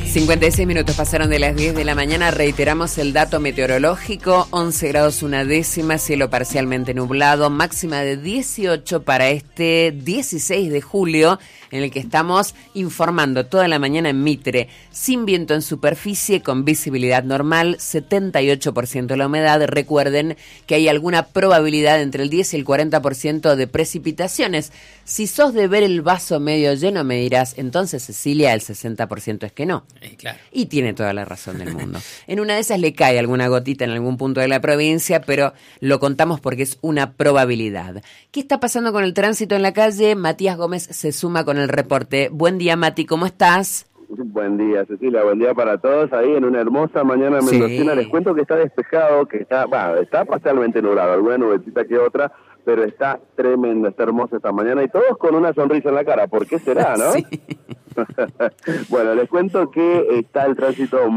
56 minutos pasaron de las 10 de la mañana. Reiteramos el dato meteorológico: 11 grados una décima, cielo parcialmente nublado, máxima de 18 para este 16 de julio, en el que estamos informando toda la mañana en Mitre. Sin viento en superficie, con visibilidad normal, 78% la humedad. Recuerden que hay alguna probabilidad entre el 10 y el 40% de precipitaciones. Si sos de ver el vaso medio lleno, me dirás, entonces, Cecilia, el 60% es que no. Claro. Y tiene toda la razón del mundo. En una de esas le cae alguna gotita en algún punto de la provincia, pero lo contamos porque es una probabilidad. ¿Qué está pasando con el tránsito en la calle? Matías Gómez se suma con el reporte. Buen día, Mati, ¿cómo estás? Buen día, Cecilia, buen día para todos. Ahí en una hermosa mañana mendocina, les cuento que está despejado, que está parcialmente nublado, alguna nubecita que otra, pero está tremendo, está hermosa esta mañana y todos con una sonrisa en la cara. ¿Por qué será, no? Sí. Bueno, les cuento que está el tránsito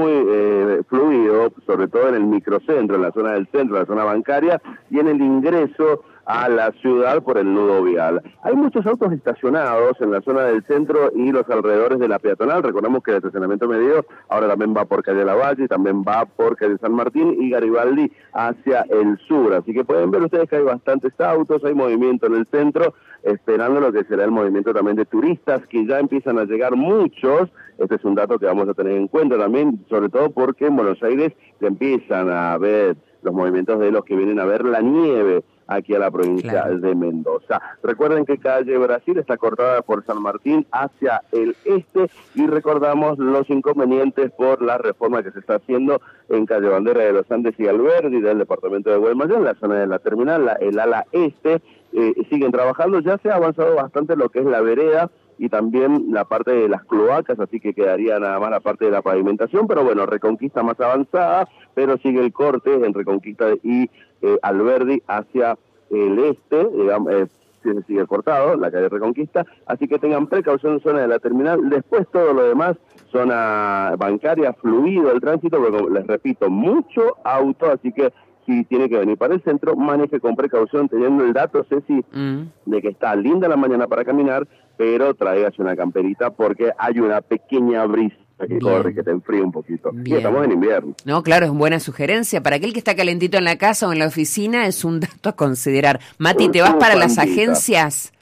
muy fluido, sobre todo en el microcentro, en la zona del centro, en la zona bancaria y en el ingreso a la ciudad por el nudo vial. Hay muchos autos estacionados en la zona del centro y los alrededores de la peatonal. Recordamos que el estacionamiento medido ahora también va por calle Lavalle, también va por calle San Martín y Garibaldi hacia el sur. Así que pueden ver ustedes que hay bastantes autos, hay movimiento en el centro, esperando lo que será el movimiento también de turistas, que ya empiezan a llegar muchos. Este es un dato que vamos a tener en cuenta también, sobre todo porque en Buenos Aires se empiezan a ver los movimientos de los que vienen a ver la nieve aquí a la provincia de Mendoza. Recuerden que calle Brasil está cortada por San Martín hacia el este y recordamos los inconvenientes por la reforma que se está haciendo en calle Bandera de los Andes y Alberdi del departamento de Guaymallén, la zona de la terminal, el ala este. Siguen trabajando, ya se ha avanzado bastante lo que es la vereda y también la parte de las cloacas, así que quedaría nada más la parte de la pavimentación, pero bueno, Reconquista más avanzada, pero sigue el corte en Reconquista y Alberdi hacia el este, digamos, se sigue cortado, la calle Reconquista, así que tengan precaución en zona de la terminal. Después todo lo demás, zona bancaria, fluido el tránsito, pero les repito, mucho auto, así que si tiene que venir para el centro, maneje con precaución, teniendo el dato, Ceci, de que está linda la mañana para caminar, pero tráigase una camperita porque hay una pequeña brisa que corre, que te enfría un poquito. Y estamos en invierno. No, claro, es buena sugerencia. Para aquel que está calentito en la casa o en la oficina, es un dato a considerar. Mati, ¿te vas para las agencias?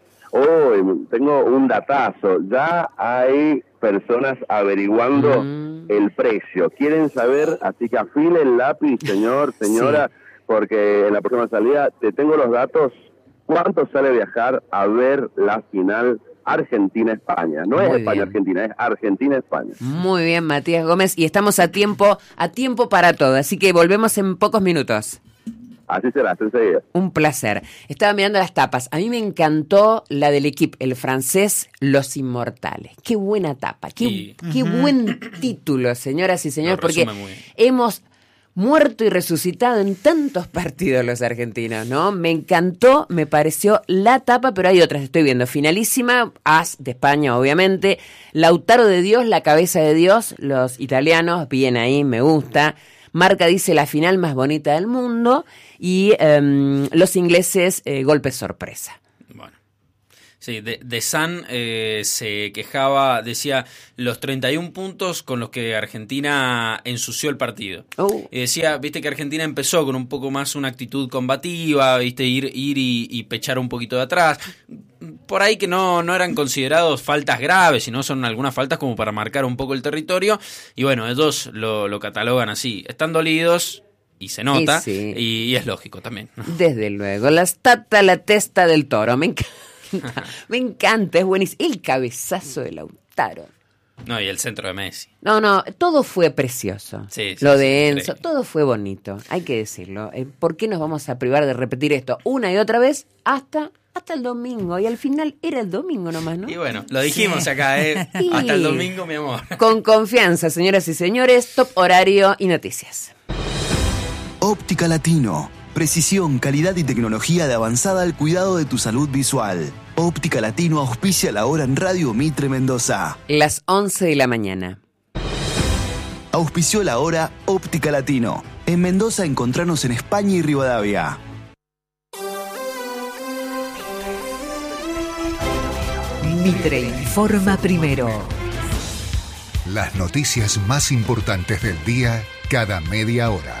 Hoy tengo un datazo. Ya hay personas averiguando el precio. Quieren saber, así que afile el lápiz, señor, señora, porque en la próxima salida te tengo los datos. ¿Cuánto sale viajar a ver la final Argentina-España? No es España-Argentina, es Argentina-España. Muy bien, Matías Gómez, y estamos a tiempo para todo, así que volvemos en pocos minutos. Así será, hasta enseguida. Un placer. Estaba mirando las tapas. A mí me encantó la del equipo, el francés, Los Inmortales. Qué buena tapa, qué buen título, señoras y señores, porque hemos muerto y resucitado en tantos partidos los argentinos, ¿no? Me encantó, me pareció la tapa, pero hay otras, estoy viendo. Finalísima, As de España, obviamente. Lautaro de Dios, la cabeza de Dios, los italianos, bien ahí, me gusta. Marca dice la final más bonita del mundo y los ingleses, golpe sorpresa. Bueno, sí, de San se quejaba, decía los 31 puntos con los que Argentina ensució el partido. Decía, viste que Argentina empezó con un poco más una actitud combativa, viste, ir y pechar un poquito de atrás. Por ahí que no eran considerados faltas graves, sino son algunas faltas como para marcar un poco el territorio. Y bueno, ellos lo catalogan así. Están dolidos y se nota, y es lógico también, ¿no? Desde luego, la testa del toro, me encanta, me encanta, es buenísimo. El cabezazo de Lautaro. No, y el centro de Messi. No, todo fue precioso. Lo de Enzo, todo fue bonito, hay que decirlo. ¿Por qué nos vamos a privar de repetir esto una y otra vez hasta el domingo? Y al final era el domingo nomás, ¿no? Y bueno, lo dijimos acá, Sí. Hasta el domingo, mi amor. Con confianza, señoras y señores, top horario y noticias. Óptica Latino. Precisión, calidad y tecnología de avanzada al cuidado de tu salud visual. Óptica Latino auspicia la hora en Radio Mitre Mendoza. Las 11 de la mañana. Auspició la hora Óptica Latino. En Mendoza encontranos en España y Rivadavia. Mitre informa primero. Las noticias más importantes del día cada media hora.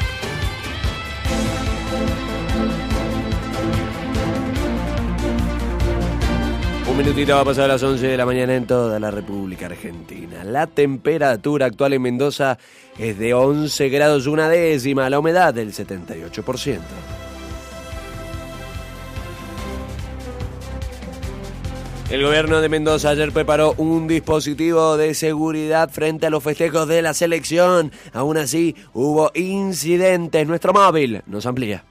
Un minutito va a pasar a las 11 de la mañana en toda la República Argentina. La temperatura actual en Mendoza es de 11 grados una décima, la humedad del 78%. El gobierno de Mendoza ayer preparó un dispositivo de seguridad frente a los festejos de la selección. Aún así, hubo incidentes. Nuestro móvil nos amplía.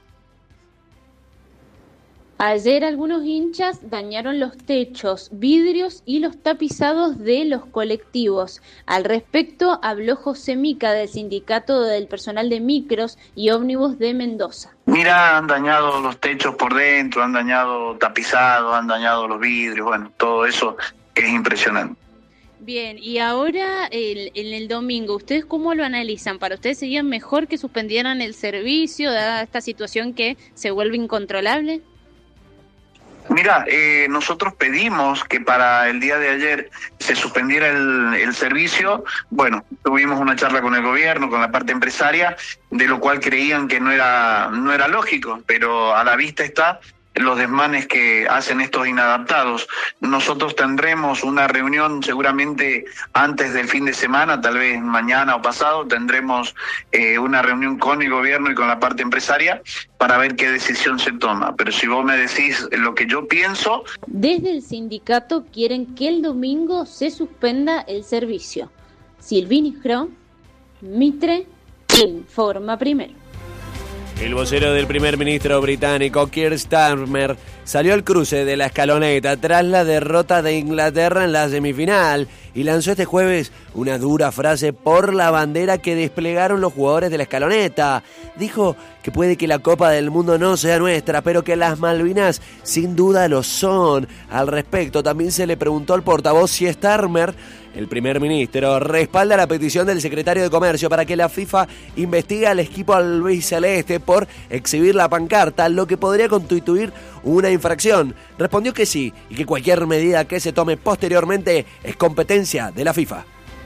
Ayer algunos hinchas dañaron los techos, vidrios y los tapizados de los colectivos. Al respecto habló José Mica del Sindicato del Personal de Micros y Ómnibus de Mendoza. Mira, han dañado los techos por dentro, han dañado tapizados, han dañado los vidrios, bueno, todo eso es impresionante. Bien, y ahora en el domingo, ¿ustedes cómo lo analizan? ¿Para ustedes sería mejor que suspendieran el servicio, dada esta situación que se vuelve incontrolable? Mira, nosotros pedimos que para el día de ayer se suspendiera el servicio. Bueno, tuvimos una charla con el gobierno, con la parte empresaria, de lo cual creían que no era lógico, pero a la vista está los desmanes que hacen estos inadaptados. Nosotros tendremos una reunión seguramente antes del fin de semana, tal vez mañana o pasado, tendremos una reunión con el gobierno y con la parte empresaria para ver qué decisión se toma. Pero si vos me decís lo que yo pienso... Desde el sindicato quieren que el domingo se suspenda el servicio. Silvini Gro, Mitre, informa primero. El vocero del primer ministro británico, Keir Starmer, salió al cruce de la escaloneta tras la derrota de Inglaterra en la semifinal y lanzó este jueves una dura frase por la bandera que desplegaron los jugadores de la escaloneta. Dijo que puede que la Copa del Mundo no sea nuestra, pero que las Malvinas sin duda lo son. Al respecto, también se le preguntó al portavoz si Starmer, el primer ministro, respalda la petición del secretario de Comercio para que la FIFA investigue al equipo albiceleste por exhibir la pancarta, lo que podría constituir una infracción. Respondió que sí, y que cualquier medida que se tome posteriormente es competencia de la FIFA.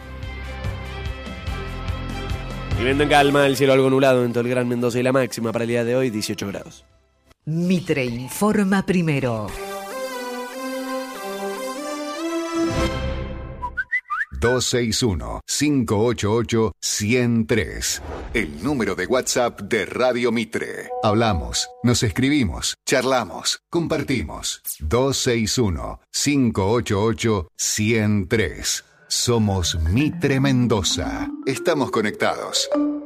Viviendo en calma, el cielo algo nublado en todo el Gran Mendoza y la máxima para el día de hoy, 18 grados. Mitre informa primero. 261-588-103. El número de WhatsApp de Radio Mitre. Hablamos, nos escribimos, charlamos, compartimos. 261-588-103. Somos Mitre Mendoza. Estamos conectados.